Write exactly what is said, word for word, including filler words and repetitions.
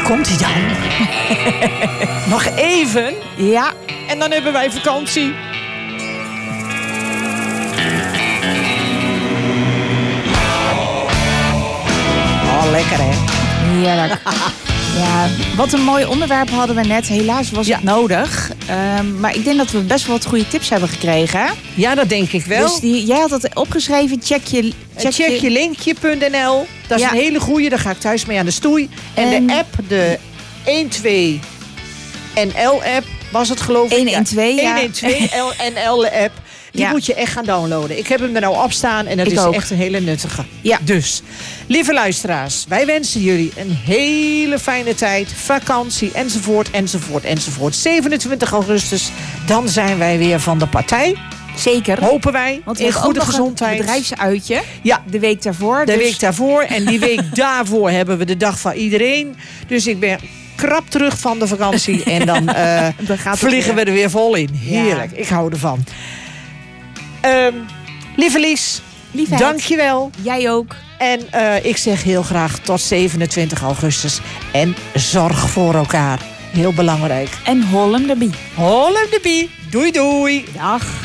komt hij dan. Nog even. Ja. En dan hebben wij vakantie. Oh, lekker hè. Heerlijk. Ja, wat een mooi onderwerp hadden we net. Helaas was Ja. het nodig. Um, maar ik denk dat we best wel wat goede tips hebben gekregen. Ja, dat denk ik wel. Dus die, jij had dat opgeschreven. Check je, check Check je linkje punt n l. Dat is Ja. een hele goeie. Daar ga ik thuis mee aan de stoei. En, En- de app, de een twee N L app, was het geloof ik. honderdtwaalf, ja. honderdtwaalf N L app. Die Ja. moet je echt gaan downloaden. Ik heb hem er nou op staan en dat Ik is ook. echt een hele nuttige. Ja. Dus, lieve luisteraars, wij wensen jullie een hele fijne tijd. Vakantie, enzovoort, enzovoort, enzovoort. zevenentwintig augustus, dan zijn wij weer van de partij. Zeker. Hopen wij, Want we in hebben goede ook nog gezondheid. een bedrijfsuitje. Ja. De week daarvoor. De dus week daarvoor. En die week daarvoor hebben we de dag van iedereen. Dus ik ben krap terug van de vakantie. En dan, uh, Dan gaat het vliegen weer. we er weer vol in. Heerlijk. Ja. Ik hou ervan. Um, lieve Lies, Liefheid. dankjewel. Jij ook. En uh, ik zeg heel graag tot zevenentwintig augustus. En zorg voor elkaar. Heel belangrijk. En Holm de Bie. Holm de Bie. Doei doei. Dag.